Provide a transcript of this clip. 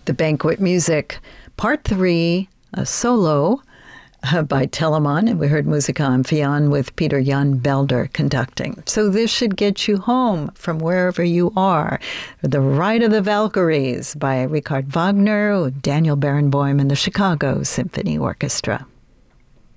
The Banquet Music, Part 3, a solo by Telemann, and we heard Musica Amphion with Peter Jan Belder conducting. So this should get you home from wherever you are. The Ride of the Valkyries by Richard Wagner with Daniel Barenboim and the Chicago Symphony Orchestra.